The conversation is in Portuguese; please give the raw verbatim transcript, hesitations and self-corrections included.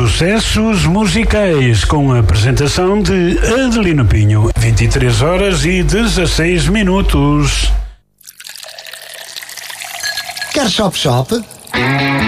Sucessos musicais com a apresentação de Adelino Pinho. vinte e três horas e dezasseis minutos. Quer Shop Shop?